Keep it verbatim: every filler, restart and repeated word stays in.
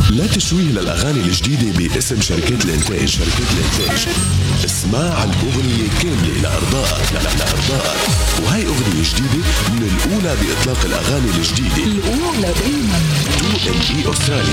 لا تشويه للأغاني الجديدة باسم شركات الإنتاج. شركات الإنتاج اسمع الأغنية كاملة لأرضائك لأرضائك. وهي أغنية جديدة من الأولى بإطلاق الأغاني الجديدة، الأولى دايما. تو إم إي أستراليا.